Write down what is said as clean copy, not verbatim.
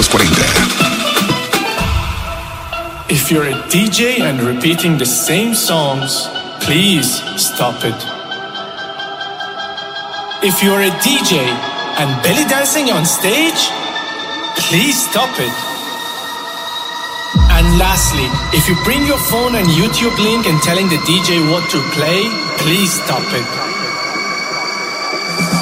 40. If you're a DJ and repeating the same songs, please stop it. If you're a DJ and belly dancing on stage, please stop it. And lastly, if you bring your phone and YouTube link and telling the DJ what to play, please stop it.